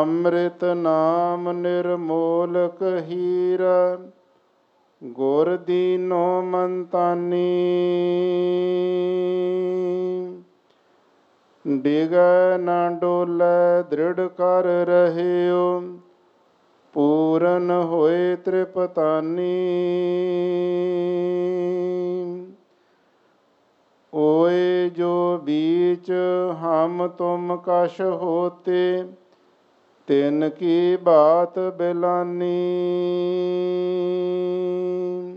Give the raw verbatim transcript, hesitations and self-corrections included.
ਅੰਮ੍ਰਿਤ ਨਾਮ ਨਿਰਮੋਲਕ ਹੀਰਾ, ਗੁਰ ਦੀਨੋ ਮੰਤਾਨੀ। ਡਿਗੈ ਨਾ ਡੋਲੈ ਦ੍ਰਿੜ ਕਰ ਰਹਿਓ, ਪੂਰਨ ਹੋਏ ਤ੍ਰਿਪਤਾਨੀ। ਓਏ ਜੋ ਬੀਚ ਹਮ ਤੁਮ ਕਛ ਹੋਤੇ, ਤਿਨ ਕੀ ਬਾਤ ਬਿਲਾਨੀ।